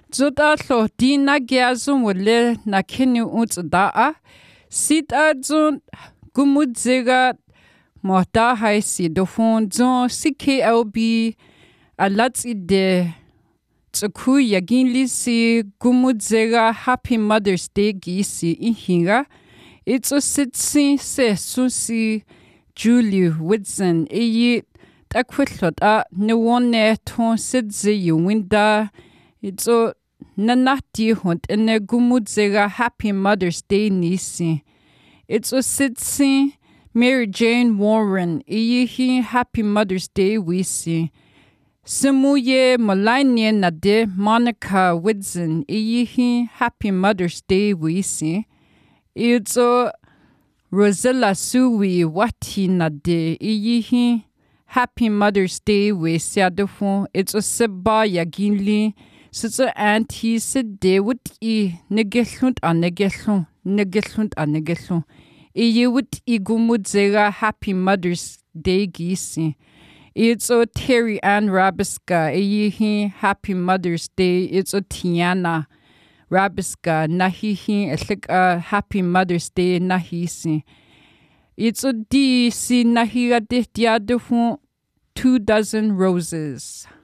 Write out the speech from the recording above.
Zutalo dina gyazun wale na kenu daa. Sita zun gumudzega mohta haisi dofun zun CKLB alatsi de tsuku yagin si gumudzega Happy Mother's Day gisi ihinga. It's a sitsi se susi Julie Whitson iyi takwilot a nwone ton sidzi yuwinda. It's a nanati hunt ene gumudzega Happy Mother's Day nisi. It's a sitsi Mary Jane Warren iyi Happy Mother's Day wisi. Simuye Malanye Nade Monica Whitson iyi Happy Mother's Day wisi. It's a Rosella Sui Wati Nade iyi Happy Mother's Day wisi adofon. It's a seba yaginli. Sitso auntie sede wut negelunt a negelunt. Iyi wut gumudzega Happy Mother's Day gisi. It's a Terry Ann Rabiska iyi Happy Mother's Day. It's a Tiana Rabiska nahihi a Happy Mother's Day nahisi. It's a DC nahiga de 2 dozen roses.